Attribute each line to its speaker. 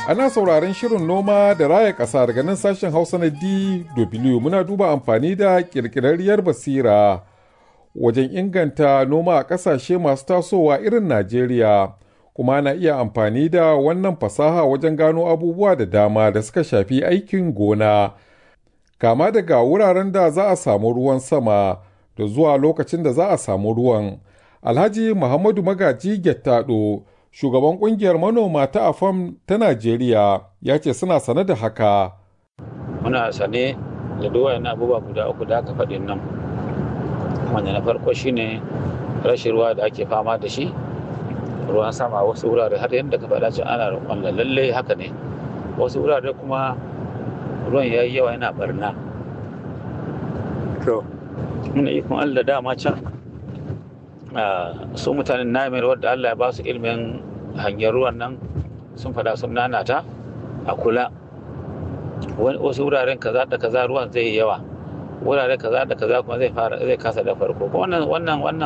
Speaker 1: Ana sauraron shirin noma da raya ƙasa daga nan sashen Hausa na DW. Muna duba amfani da ƙirƙirarriyar basira wajen inganta noma a ƙasashe masu tasowa irin Najeriya. Kuma na iya amfani da wannan fasaha wajen gano abubuwa da dama da suka shafi aikin gona. Kama daga wuraren da za a samu ruwan sama da zuwa lokacin da za a samu ruwan. Alhaji Muhammadu Magaji Gettado, shugaban kungiyar manoma ta AFAM ta Najeriya, ya ce suna sane da haka.
Speaker 2: Muna sane da duwayen abubuwa guda uku da aka faɗin nan. Wanda na farko shine rashin ruwa da ake fama da shi. Ruwan sama wasu wurare har yadda ka faɗa cewa ana roƙon lallai haka ne. Wasu wurare kuma ruwan ya yi yawa yana barna. To, muna ikon Allah dama can su mutanen Namir wadda Allah ya ba su ilimin hanyar ruwan nan sun fada sun nanata a kula. Wasu wuraren kaza da kaza ruwan zai yi yawa, wuraren kaza da kaza kuma zai kasa da farko. Wannan